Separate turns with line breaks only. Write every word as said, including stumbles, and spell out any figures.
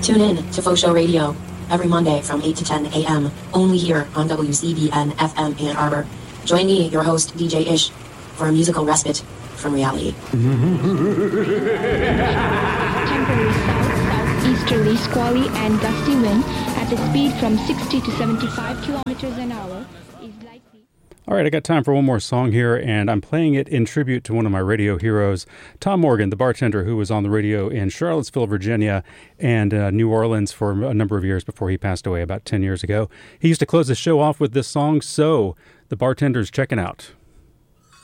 Tune in to Faux Show Radio every Monday from eight to ten a.m. only here on W C B N F M Ann Arbor. Join me, your host, D J Ish, for a musical respite from reality.
Temporary south, southeasterly, squally and gusty wind at a speed from sixty to seventy-five kilometers an hour is likely.
All right, I got time for one more song here, and I'm playing it in tribute to one of my radio heroes, Tom Morgan, the bartender who was on the radio in Charlottesville, Virginia, and uh, New Orleans for a number of years before he passed away about ten years ago. He used to close the show off with this song, So, the Bartender's Checking Out.